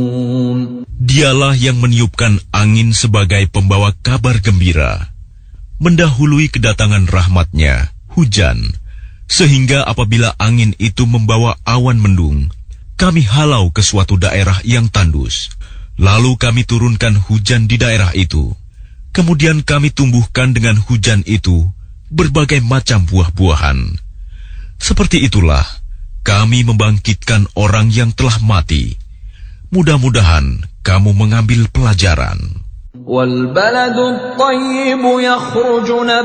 Dialah yang meniupkan angin sebagai pembawa kabar gembira, mendahului kedatangan rahmat-Nya, hujan, sehingga apabila angin itu membawa awan mendung, kami halau ke suatu daerah yang tandus. Lalu kami turunkan hujan di daerah itu. Kemudian kami tumbuhkan dengan hujan itu berbagai macam buah-buahan. Seperti itulah kami membangkitkan orang yang telah mati. Mudah-mudahan kamu mengambil pelajaran.